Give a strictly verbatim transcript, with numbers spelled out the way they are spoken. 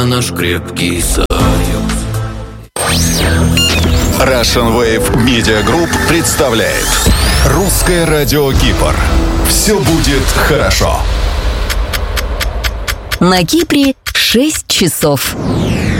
наш крепкий союз. Russian Wave Media Group представляет Русское радио Кипр. Все будет хорошо. На Кипре шесть часов.